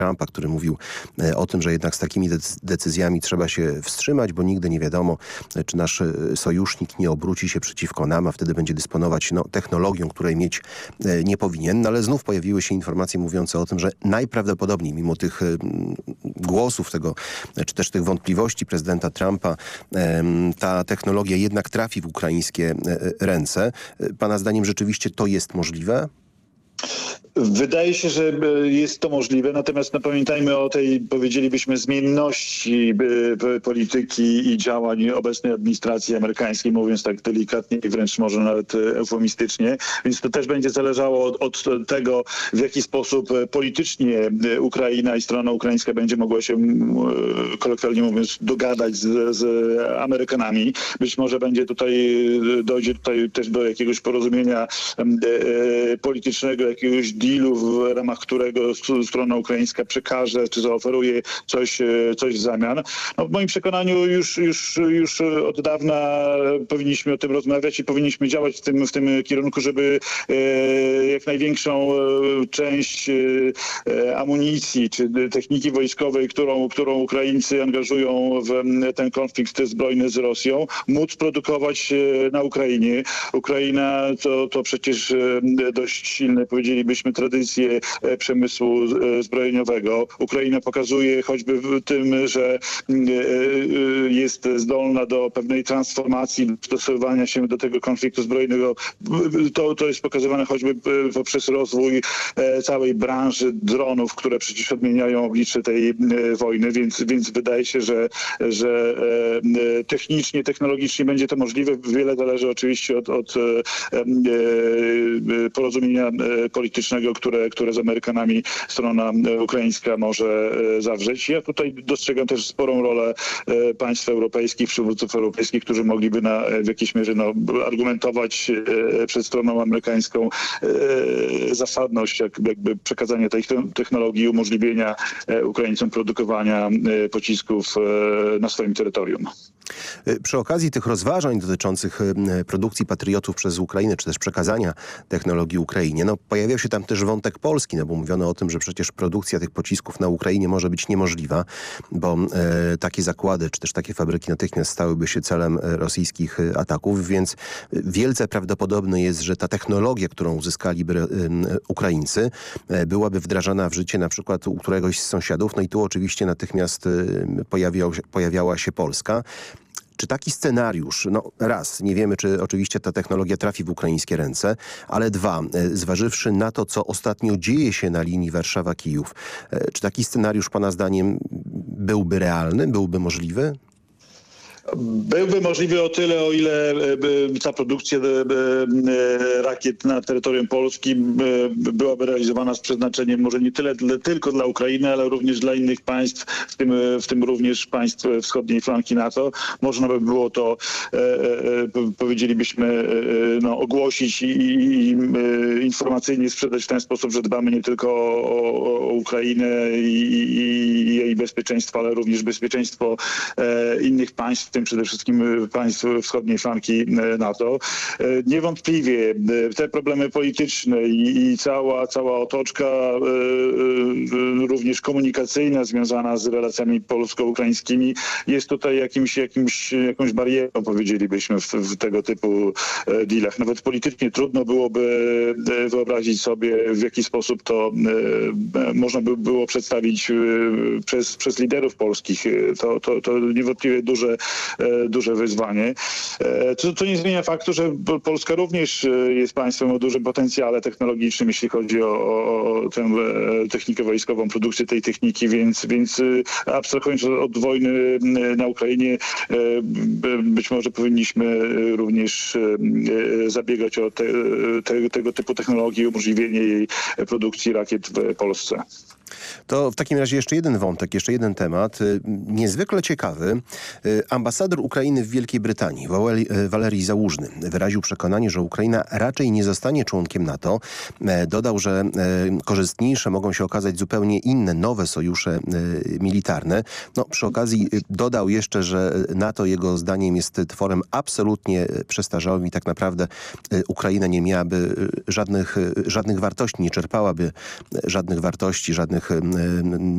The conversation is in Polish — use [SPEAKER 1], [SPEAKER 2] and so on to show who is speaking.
[SPEAKER 1] Trumpa, który mówił o tym, że jednak z takimi decyzjami trzeba się wstrzymać, bo nigdy nie wiadomo, czy nasz sojusznik nie obróci się przeciwko nam, a wtedy będzie dysponować technologią, której mieć nie powinien. No, ale znów pojawiły się informacje mówiące o tym, że najprawdopodobniej mimo tych głosów tego, czy też tych wątpliwości prezydenta Trumpa, ta technologia jednak trafi w ukraińskie ręce. Pana zdaniem rzeczywiście to jest możliwe?
[SPEAKER 2] Wydaje się, że jest to możliwe, natomiast pamiętajmy o tej, powiedzielibyśmy, zmienności polityki i działań obecnej administracji amerykańskiej, mówiąc tak delikatnie i wręcz może nawet eufemistycznie, więc to też będzie zależało od tego, w jaki sposób politycznie Ukraina i strona ukraińska będzie mogła się, kolokwialnie mówiąc, dogadać z Amerykanami. Być może dojdzie tutaj też do jakiegoś porozumienia politycznego, jakiegoś dealu, w ramach którego strona ukraińska przekaże czy zaoferuje coś w zamian. No, w moim przekonaniu już od dawna powinniśmy o tym rozmawiać i powinniśmy działać w tym kierunku, żeby jak największą część amunicji czy techniki wojskowej, którą Ukraińcy angażują w ten konflikt zbrojny z Rosją, móc produkować na Ukrainie. Ukraina to przecież dość silne, powiedzielibyśmy, tradycje przemysłu zbrojeniowego. Ukraina pokazuje choćby w tym, że jest zdolna do pewnej transformacji, dostosowania się do tego konfliktu zbrojnego. To jest pokazywane choćby poprzez rozwój całej branży dronów, które przecież odmieniają oblicze tej wojny, więc wydaje się, że technicznie, technologicznie będzie to możliwe. Wiele zależy oczywiście od porozumienia politycznego, które z Amerykanami strona ukraińska może zawrzeć. Ja tutaj dostrzegam też sporą rolę państw europejskich, przywódców europejskich, którzy mogliby w jakiejś mierze argumentować przed stroną amerykańską zasadność jakby przekazania tej technologii, umożliwienia Ukraińcom produkowania pocisków na swoim terytorium.
[SPEAKER 1] Przy okazji tych rozważań dotyczących produkcji patriotów przez Ukrainę, czy też przekazania technologii Ukrainie, pojawiał się tam też wątek polski, bo mówiono o tym, że przecież produkcja tych pocisków na Ukrainie może być niemożliwa, bo takie zakłady, czy też takie fabryki natychmiast stałyby się celem rosyjskich ataków, więc wielce prawdopodobne jest, że ta technologia, którą uzyskaliby Ukraińcy, byłaby wdrażana w życie na przykład u któregoś z sąsiadów. No i tu oczywiście natychmiast pojawiała się Polska. Czy taki scenariusz, raz, nie wiemy, czy oczywiście ta technologia trafi w ukraińskie ręce, ale dwa, zważywszy na to, co ostatnio dzieje się na linii Warszawa-Kijów, czy taki scenariusz pana zdaniem byłby realny, byłby możliwy?
[SPEAKER 2] Byłby możliwy o tyle, o ile ta produkcja rakiet na terytorium Polski byłaby realizowana z przeznaczeniem może nie tyle tylko dla Ukrainy, ale również dla innych państw, w tym również państw wschodniej flanki NATO. Można by było to, powiedzielibyśmy, ogłosić i informacyjnie sprzedać w ten sposób, że dbamy nie tylko o Ukrainę i jej bezpieczeństwo, ale również bezpieczeństwo innych państw, w tym przede wszystkim państw wschodniej flanki NATO. Niewątpliwie te problemy polityczne i cała otoczka również komunikacyjna związana z relacjami polsko-ukraińskimi jest tutaj jakąś barierą, powiedzielibyśmy, w tego typu dealach. Nawet politycznie trudno byłoby wyobrazić sobie, w jaki sposób to można by było przedstawić przez liderów polskich. To niewątpliwie duże wyzwanie. Co nie zmienia faktu, że Polska również jest państwem o dużym potencjale technologicznym, jeśli chodzi o tę technikę wojskową, produkcję tej techniki, więc abstrahując od wojny na Ukrainie, być może powinniśmy również zabiegać o tego typu technologii, umożliwienie jej produkcji rakiet w Polsce.
[SPEAKER 1] To w takim razie jeszcze jeden wątek, jeszcze jeden temat, niezwykle ciekawy. Ambasador Ukrainy w Wielkiej Brytanii, Walerii Załużny, wyraził przekonanie, że Ukraina raczej nie zostanie członkiem NATO. Dodał, że korzystniejsze mogą się okazać zupełnie inne, nowe sojusze militarne. Przy okazji dodał jeszcze, że NATO jego zdaniem jest tworem absolutnie przestarzałym i tak naprawdę Ukraina nie miałaby żadnych wartości, nie czerpałaby żadnych wartości, żadnych